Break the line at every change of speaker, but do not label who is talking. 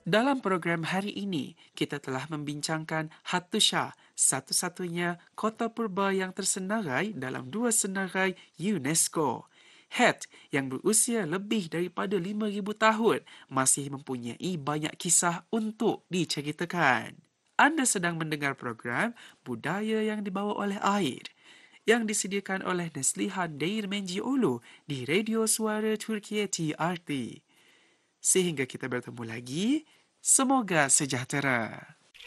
Dalam program hari ini, kita telah membincangkan Hattusha, satu-satunya kota purba yang tersenarai dalam dua senarai UNESCO. Het, yang berusia lebih daripada 5,000 tahun, masih mempunyai banyak kisah untuk diceritakan. Anda sedang mendengar program Budaya yang Dibawa oleh Air yang disediakan oleh Neslihan Değirmencioğlu di Radio Suara Turkiye TRT. Sehingga kita bertemu lagi, semoga sejahtera.